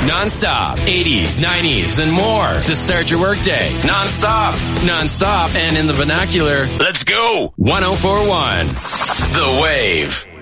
Non-stop. 80s, 90s, and more to start your workday. Non-stop. Non-stop. And in the vernacular, let's go. 1041. The Wave.